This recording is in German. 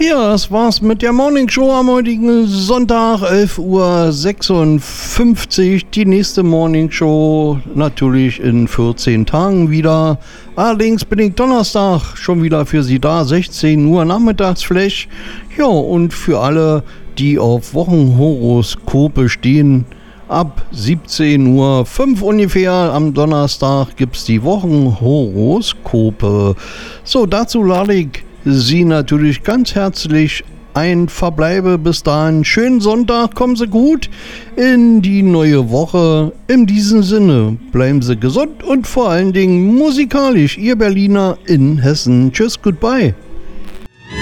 Ja, das war's mit der Morning Show am heutigen Sonntag, 11:56 Uhr. Die nächste Morning Show natürlich in 14 Tagen wieder. Allerdings bin ich Donnerstag schon wieder für Sie da, 16 Uhr Nachmittagsflash. Ja, und für alle, die auf Wochenhoroskope stehen, ab 17:05 Uhr ungefähr am Donnerstag gibt's die Wochenhoroskope. So, dazu lade ich Sie natürlich ganz herzlich ein. Verbleibe bis dahin. Schönen Sonntag, kommen Sie gut in die neue Woche. In diesem Sinne, bleiben Sie gesund und vor allen Dingen musikalisch. Ihr Berliner in Hessen. Tschüss, goodbye.